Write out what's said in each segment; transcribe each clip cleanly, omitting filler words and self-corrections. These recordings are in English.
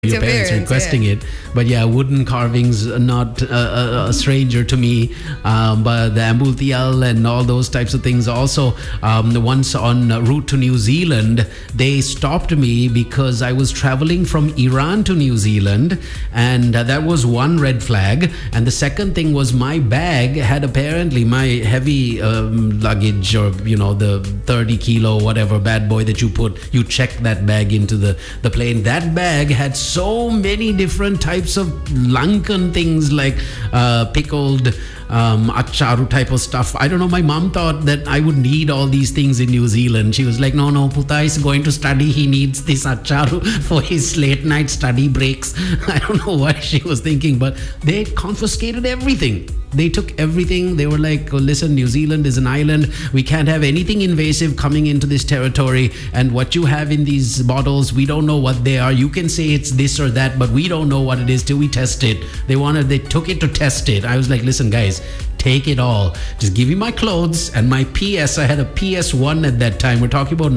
your parents requesting it. But yeah, wooden carvings are not a stranger to me. But the ambultial and all those types of things. Also, once on route to New Zealand, they stopped me because I was traveling from Iran to New Zealand, and that was one red flag. And the second thing was my bag had apparently my heavy luggage, or the 30 kilo whatever bad boy that you check that bag into the plane. That bag had so many different types of Lankan things, like pickled acharu type of stuff. I don't know, my mom thought that I would need all these things in New Zealand. She was like, no, Puta is going to study, he needs this acharu for his late night study breaks. I don't know what she was thinking, but they confiscated everything. They took everything. They were like, listen, New Zealand is an island. We can't have anything invasive coming into this territory. And what you have in these bottles, we don't know what they are. You can say it's this or that, but we don't know what it is till we test it. They took it to test it. I was like, listen, guys, take it all. Just give me my clothes and my PS. I had a PS1 at that time. We're talking about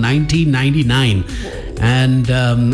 1999. And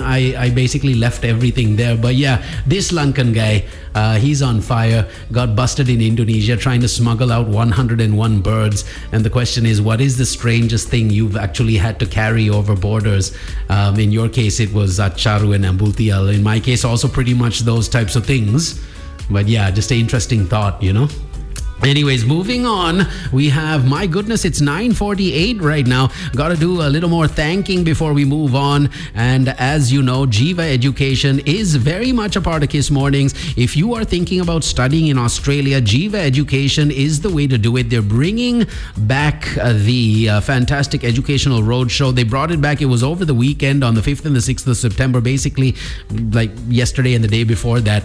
I basically left everything there. But yeah, this Lankan guy, he's on fire. Got busted in Indonesia trying to smuggle out 101 birds. And the question is, what is the strangest thing you've actually had to carry over borders? In your case, it was acharu and ambultial. In my case, also pretty much those types of things. But yeah, just an interesting thought, Anyways, moving on, we have, my goodness, it's 9:48 right now. Got to do a little more thanking before we move on. And as you know, Jiva Education is very much a part of Kiss Mornings. If you are thinking about studying in Australia, Jiva Education is the way to do it. They're bringing back the fantastic educational roadshow. They brought it back. It was over the weekend on the 5th and the 6th of September, basically like yesterday and the day before that.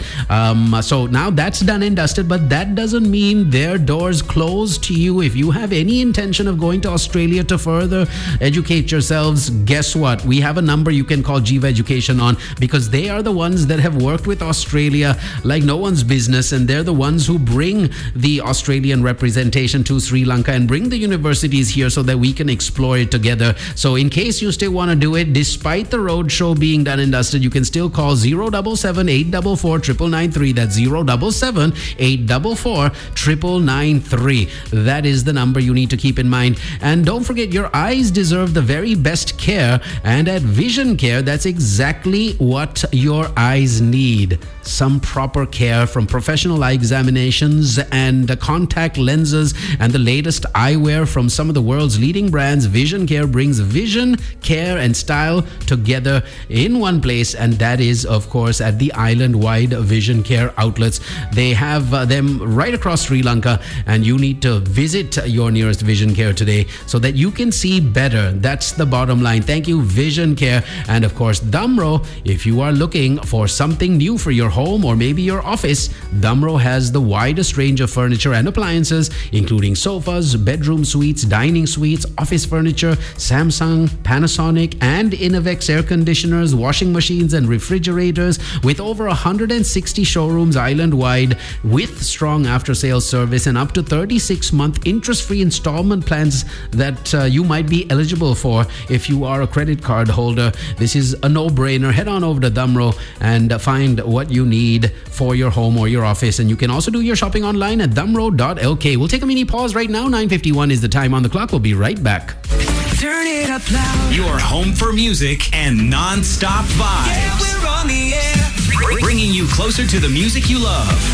So now that's done and dusted, but that doesn't mean their doors closed to you. If you have any intention of going to Australia to further educate yourselves, guess what? We have a number you can call Jiva Education on, because they are the ones that have worked with Australia like no one's business, and they're the ones who bring the Australian representation to Sri Lanka and bring the universities here so that we can explore it together. So in case you still want to do it, despite the roadshow being done and dusted, you can still call 077 844 9993. That's 077 844 9993. That is the number you need to keep in mind. And don't forget, your eyes deserve the very best care, and at Vision Care, that's exactly what your eyes need. Some proper care, from professional eye examinations and contact lenses and the latest eyewear from some of the world's leading brands. Vision Care brings vision, care and style together in one place, and that is, of course, at the island-wide Vision Care outlets. They have them right across Sri Lanka, and you need to visit your nearest Vision Care today so that you can see better. That's the bottom line. Thank you, Vision Care. And of course, Damro, if you are looking for something new for your home or maybe your office, Damro has the widest range of furniture and appliances, including sofas, bedroom suites, dining suites, office furniture, Samsung, Panasonic, and Innovex air conditioners, washing machines, and refrigerators, with over 160 showrooms island-wide, with strong after-sales service and up to 36-month interest-free installment plans that you might be eligible for if you are a credit card holder. This is a no-brainer. Head on over to Damro and find what you need for your home or your office. And you can also do your shopping online at damro.lk. We'll take a mini pause right now. 9:51 is the time on the clock. We'll be right back. Turn it up loud. Your home for music and non-stop vibes. Yeah, we're on the air. Bringing you closer to the music you love.